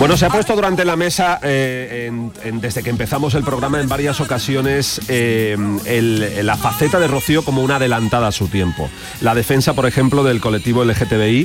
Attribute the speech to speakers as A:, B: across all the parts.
A: Bueno, se ha puesto durante la mesa, desde que empezamos el programa en varias ocasiones, la faceta de Rocío como una adelantada a su tiempo. La defensa, por ejemplo, del colectivo LGTBI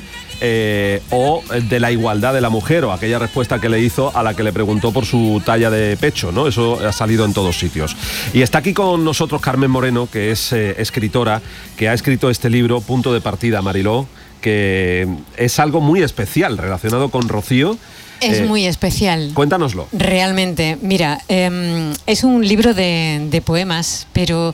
A: o de la igualdad de la mujer, o aquella respuesta que le hizo a la que le preguntó por su talla de pecho, ¿no? Eso ha salido en todos sitios. Y está aquí con nosotros Carmen Moreno, que es escritora, que ha escrito este libro, Punto de Partida, Mariló, que es algo muy especial relacionado con Rocío.
B: Es muy especial.
A: Cuéntanoslo.
B: Realmente, mira, es un libro de poemas, pero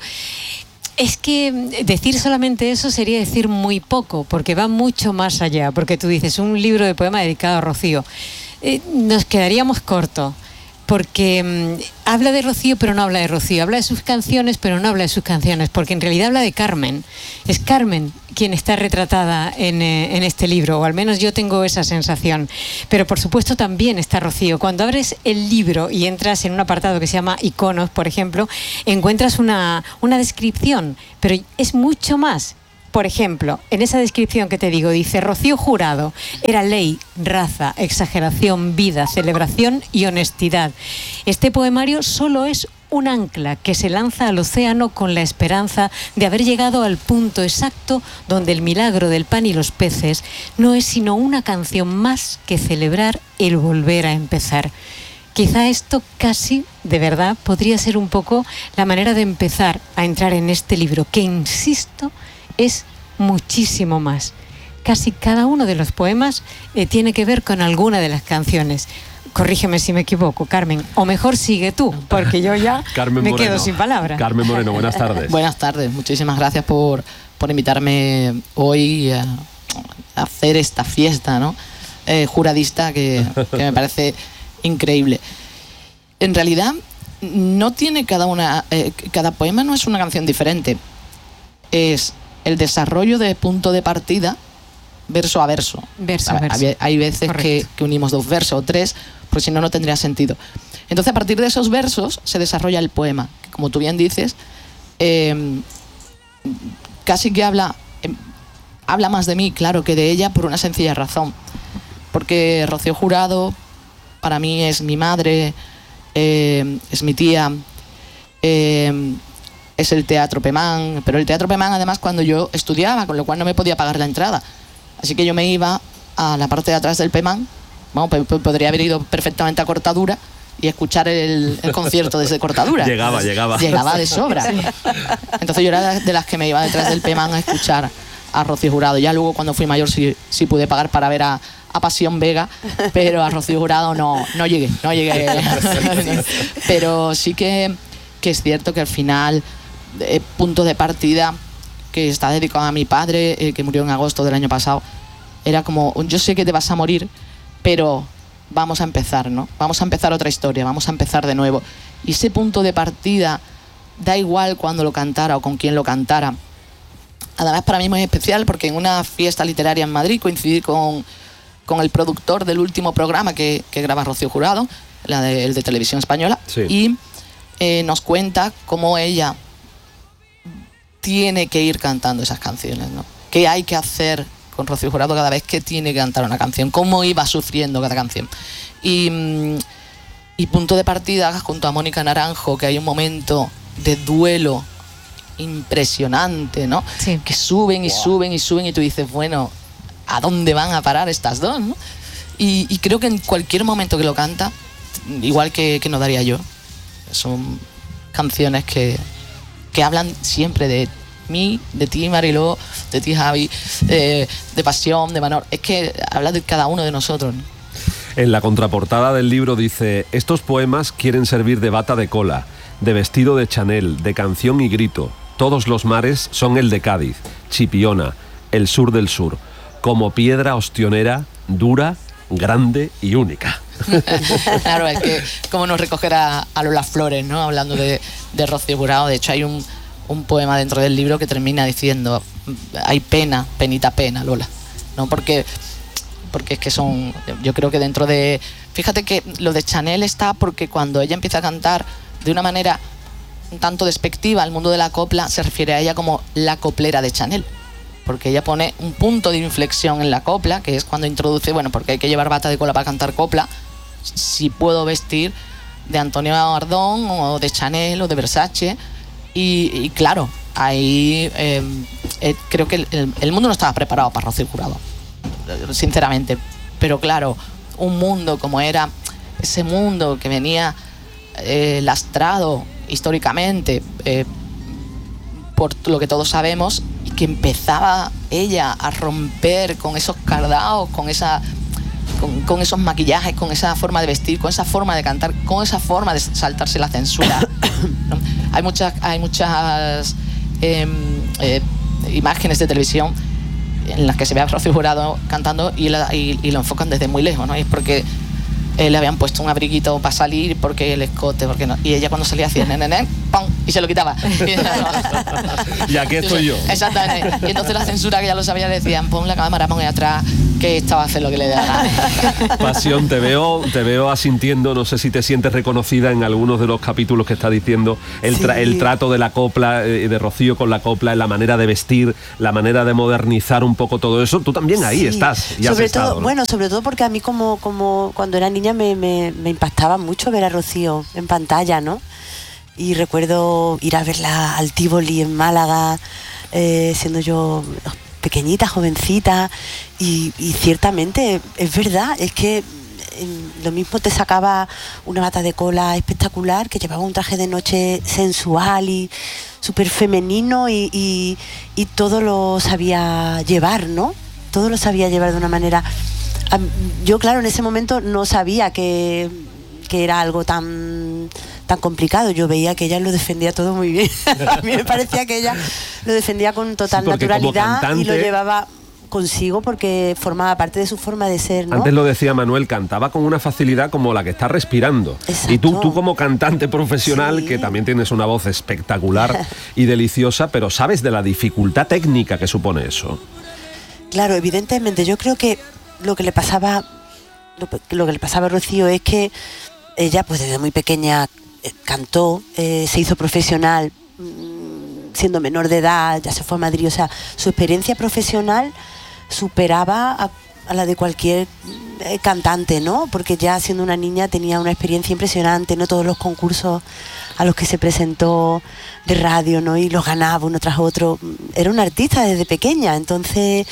B: es que decir solamente eso sería decir muy poco, porque va mucho más allá, porque tú dices un libro de poemas dedicado a Rocío. Nos quedaríamos cortos, porque habla de Rocío, pero no habla de Rocío. Habla de sus canciones, pero no habla de sus canciones, porque en realidad habla de Carmen. Es Carmen quien está retratada en este libro, o al menos yo tengo esa sensación. Pero por supuesto también está Rocío. Cuando abres el libro y entras en un apartado que se llama Iconos, por ejemplo, encuentras una descripción, pero es mucho más. Por ejemplo, en esa descripción que te digo, dice: Rocío Jurado era ley, raza, exageración, vida, celebración y honestidad. Este poemario solo es un ancla que se lanza al océano con la esperanza de haber llegado al punto exacto donde el milagro del pan y los peces no es sino una canción más que celebrar el volver a empezar. Quizá esto casi, de verdad, podría ser un poco la manera de empezar a entrar en este libro, que, insisto, es muchísimo más. Casi cada uno de los poemas tiene que ver con alguna de las canciones. Corrígeme si me equivoco, Carmen, o mejor sigue tú, porque yo ya me quedo sin palabras.
A: Carmen Moreno, buenas tardes.
C: Buenas tardes, muchísimas gracias por invitarme hoy a hacer esta fiesta, ¿no? Juradista que me parece increíble. En realidad, no tiene cada poema no es una canción diferente. Es el desarrollo de punto de partida verso a verso. Hay veces que unimos dos versos o tres, porque si no, no tendría sentido. Entonces, a partir de esos versos se desarrolla el poema, que, como tú bien dices, casi que habla más de mí, claro, que de ella, por una sencilla razón. Porque Rocío Jurado para mí es mi madre, es mi tía, es el Teatro Pemán, pero el Teatro Pemán además cuando yo estudiaba, con lo cual no me podía pagar la entrada. Así que yo me iba a la parte de atrás del Pemán, bueno, podría haber ido perfectamente a Cortadura y escuchar el concierto desde Cortadura.
A: Llegaba
C: de sobra. Sí. Entonces yo era de las que me iba detrás del Pemán a escuchar a Rocío Jurado. Ya luego cuando fui mayor sí pude pagar para ver a Pasión Vega, pero a Rocío Jurado no llegué. Pero sí que es cierto que al final, punto de partida, que está dedicado a mi padre, que murió en agosto del año pasado, era como: yo sé que te vas a morir, pero vamos a empezar, ¿no? Vamos a empezar otra historia, vamos a empezar de nuevo. Y ese punto de partida, da igual cuando lo cantara o con quién lo cantara. Además, para mí es muy especial porque en una fiesta literaria en Madrid coincidí con el productor del último programa que graba Rocío Jurado, el de Televisión Española, sí. Y nos cuenta cómo ella tiene que ir cantando esas canciones, ¿no? ¿Qué hay que hacer con Rocío Jurado cada vez que tiene que cantar una canción? ¿Cómo iba sufriendo cada canción? Y punto de partida, junto a Mónica Naranjo, que hay un momento de duelo impresionante, ¿no? Sí. Que suben y suben y suben y tú dices, bueno, ¿a dónde van a parar estas dos, ¿no? Y creo que en cualquier momento que lo canta, igual que No daría yo, son canciones que hablan siempre de mí, de ti, Mariló, de ti, Javi, de Pasión, de Manor. Es que habla de cada uno de nosotros, ¿no?
A: En la contraportada del libro dice: estos poemas quieren servir de bata de cola, de vestido de Chanel, de canción y grito. Todos los mares son el de Cádiz, Chipiona, el sur del sur, como piedra ostionera, dura, grande y única.
C: Claro, es que cómo no recoger a Lola Flores, ¿no? Hablando de Rocío Jurado. De hecho, hay un poema dentro del libro que termina diciendo: hay pena, penita pena, Lola, ¿no? Porque es que son, yo creo que dentro de... Fíjate que lo de Chanel está porque cuando ella empieza a cantar de una manera un tanto despectiva al mundo de la copla, se refiere a ella como la coplera de Chanel, porque ella pone un punto de inflexión en la copla, que es cuando introduce, bueno, porque hay que llevar bata de cola para cantar copla, si puedo vestir de Antonio Ardón o de Chanel o de Versace. Y claro, ahí creo que el mundo no estaba preparado para Rocío Jurado, sinceramente. Pero claro, un mundo como era ese mundo que venía lastrado históricamente por lo que todos sabemos, y que empezaba ella a romper con esos cardados, con esos maquillajes, con esa forma de vestir, con esa forma de cantar, con esa forma de saltarse la censura. ¿No? Hay muchas imágenes de televisión en las que se ve a Rocío Jurado cantando y lo enfocan desde muy lejos, ¿no? Y es porque le habían puesto un abriguito para salir, porque el escote, porque no. Y ella cuando salía hacía nenené, ¡pum! Y se lo quitaba.
A: Y aquí estoy yo.
C: Exactamente. Y entonces la censura, que ya lo sabía, le decían, pon la cámara, pon ahí atrás, que esta va a hacer lo que le dé la gana.
A: Pasión, te veo asintiendo, no sé si te sientes reconocida en algunos de los capítulos que está diciendo, el trato de la copla, de Rocío con la copla, la manera de vestir, la manera de modernizar un poco todo eso. Tú también ahí estás. Y
D: sobre
A: has estado,
D: todo,
A: ¿no?
D: bueno, sobre todo porque a mí como cuando era niña me impactaba mucho ver a Rocío en pantalla, ¿no? Y recuerdo ir a verla al Tívoli en Málaga, siendo yo pequeñita, jovencita, y ciertamente es verdad, es que lo mismo te sacaba una bata de cola espectacular, que llevaba un traje de noche sensual y súper femenino, y todo lo sabía llevar, ¿no? Todo lo sabía llevar de una manera... Yo, claro, en ese momento no sabía que era algo tan complicado. Yo veía que ella lo defendía todo muy bien. A mí me parecía que ella lo defendía con total naturalidad, cantante, y lo llevaba consigo porque formaba parte de su forma de ser, ¿no?
A: Antes lo decía Manuel, cantaba con una facilidad como la que está respirando.
D: Exacto.
A: Y tú como cantante profesional, que también tienes una voz espectacular y deliciosa, pero sabes de la dificultad técnica que supone eso.
D: Claro, evidentemente. Yo creo que lo que le pasaba a Rocío es que ella, pues desde muy pequeña cantó, se hizo profesional siendo menor de edad, ya se fue a Madrid. O sea, su experiencia profesional superaba a la de cualquier cantante, ¿no? Porque ya siendo una niña tenía una experiencia impresionante, ¿no? Todos los concursos a los que se presentó de radio, ¿no? Y los ganaba uno tras otro. Era una artista desde pequeña, entonces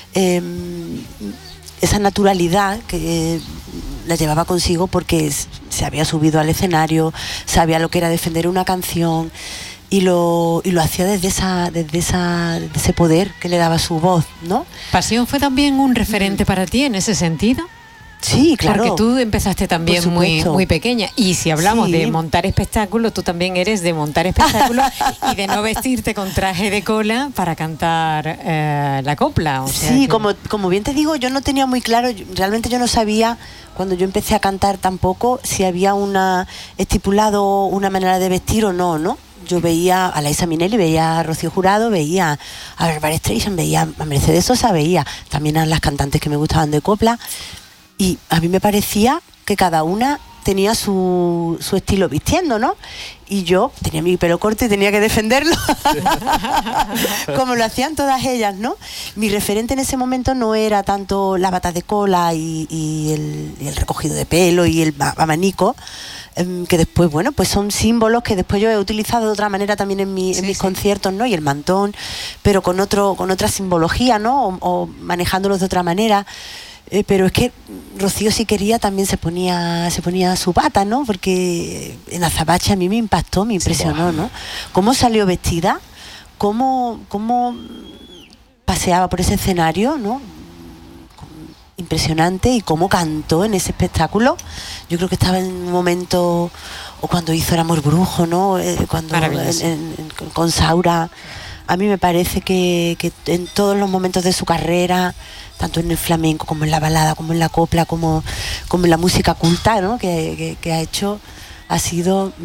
D: esa naturalidad que la llevaba consigo porque se había subido al escenario, sabía lo que era defender una canción, y lo hacía desde ese poder que le daba su voz, ¿no?
B: Pasión fue también un referente para ti en ese sentido.
D: Sí, claro.
B: Porque tú empezaste también muy pequeña. Y si hablamos de montar espectáculos, tú también eres de montar espectáculos y de no vestirte con traje de cola para cantar la copla. O sea,
D: sí, como bien te digo, yo no tenía muy claro, realmente yo no sabía, cuando yo empecé a cantar tampoco, si había estipulado una manera de vestir o no, ¿no? Yo veía a Laisa Minnelli, veía a Rocío Jurado, veía a Barbra Streisand, veía a Mercedes Sosa, veía también a las cantantes que me gustaban de copla. Y a mí me parecía que cada una tenía su estilo vistiendo, ¿no? Y yo tenía mi pelo corto y tenía que defenderlo, como lo hacían todas ellas, ¿no? Mi referente en ese momento no era tanto las batas de cola y el recogido de pelo y el abanico, que después, bueno, pues son símbolos que después yo he utilizado de otra manera también en mis conciertos, ¿no? Y el mantón, pero con otra simbología, ¿no? O manejándolos de otra manera. Pero es que Rocío, si quería, también se ponía su bata, ¿no? Porque en Azabache a mí me impactó, me impresionó, ¿no? Cómo salió vestida, cómo paseaba por ese escenario, ¿no? Impresionante, y cómo cantó en ese espectáculo. Yo creo que estaba en un momento, o cuando hizo El amor brujo, ¿no? Cuando con Saura. A mí me parece que en todos los momentos de su carrera, tanto en el flamenco como en la balada, como en la copla, como en la música culta, ¿no? que ha hecho, ha sido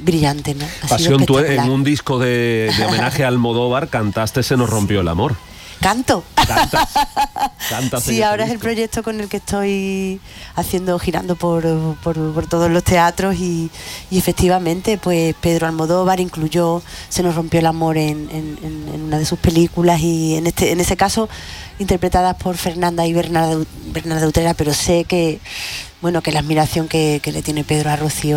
D: brillante, ¿no?
A: Pasión, tú en un disco de homenaje a Almodóvar cantaste Se nos rompió el amor.
D: Canto.
A: Cantas
D: Sí, ahora es el proyecto con el que estoy girando por todos los teatros y efectivamente, pues Pedro Almodóvar incluyó Se nos rompió el amor en una de sus películas y en ese caso interpretadas por Fernanda y Bernarda Utrera, pero sé que, bueno, que la admiración que le tiene Pedro a Rocío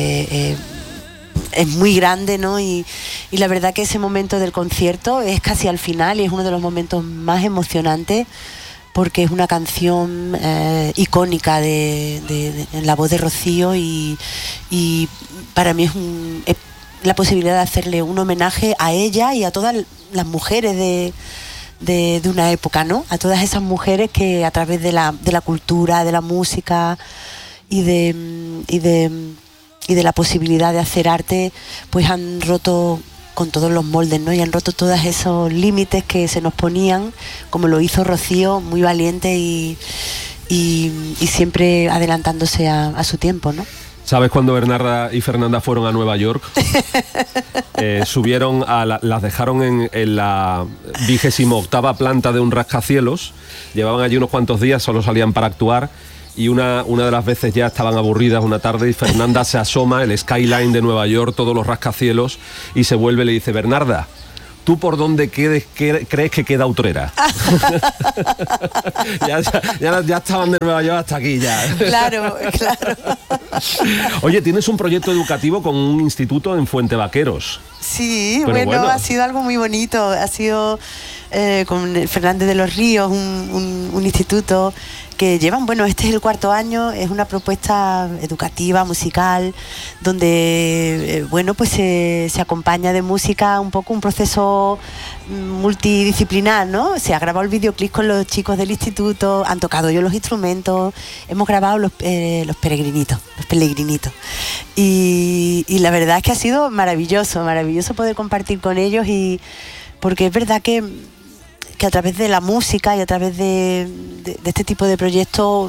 D: es muy grande, ¿no? Y la verdad que ese momento del concierto es casi al final y es uno de los momentos más emocionantes porque es una canción icónica en la voz de Rocío y para mí es la posibilidad de hacerle un homenaje a ella y a todas las mujeres de una época, ¿no? A todas esas mujeres que a través de la cultura, de la música y de la posibilidad de hacer arte, pues han roto con todos los moldes, ¿no? Y han roto todos esos límites que se nos ponían, como lo hizo Rocío, muy valiente y siempre adelantándose a su tiempo, ¿no?
A: ¿Sabes cuando Bernarda y Fernanda fueron a Nueva York? Subieron las dejaron en la 28ª planta de un rascacielos, llevaban allí unos cuantos días, solo salían para actuar. Y una de las veces ya estaban aburridas una tarde y Fernanda se asoma, el skyline de Nueva York, todos los rascacielos, y se vuelve y le dice: Bernarda, ¿tú por dónde crees que queda Utrera? ya estaban de Nueva York hasta aquí ya.
D: Claro.
A: Oye, tienes un proyecto educativo con un instituto en Fuente Vaqueros.
D: Sí, bueno, ha sido algo muy bonito. Ha sido con Fernández de los Ríos, un instituto que llevan, bueno, este es el 4º año, es una propuesta educativa, musical, donde, bueno, pues se acompaña de música un poco un proceso multidisciplinar, ¿no? Se ha grabado el videoclip con los chicos del instituto, han tocado ellos los instrumentos, hemos grabado los peregrinitos. Y la verdad es que ha sido maravilloso poder compartir con ellos y porque es verdad que a través de la música y a través de este tipo de proyectos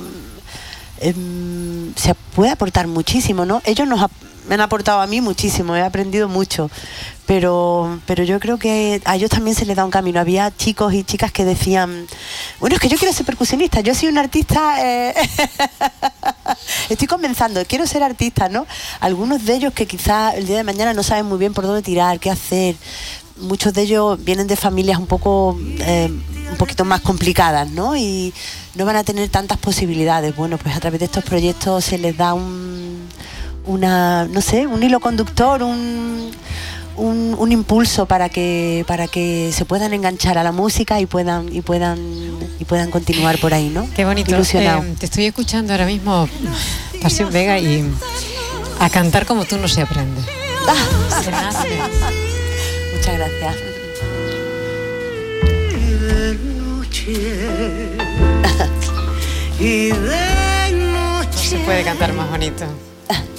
D: se puede aportar muchísimo, ¿no? Ellos me han aportado a mí muchísimo, he aprendido mucho, pero yo creo que a ellos también se les da un camino. Había chicos y chicas que decían, bueno, es que yo quiero ser percusionista, yo soy un artista, estoy comenzando, quiero ser artista, ¿no? Algunos de ellos que quizás el día de mañana no saben muy bien por dónde tirar, qué hacer. Muchos de ellos vienen de familias un poquito más complicadas, ¿no? Y no van a tener tantas posibilidades. Bueno, pues a través de estos proyectos se les da un hilo conductor, un impulso para que se puedan enganchar a la música y puedan continuar por ahí, ¿no?
B: Qué bonito. Te estoy escuchando ahora mismo, Pasión Vega, y a cantar como tú no se aprende. Se nace.
D: Muchas gracias.
B: No se puede cantar más bonito.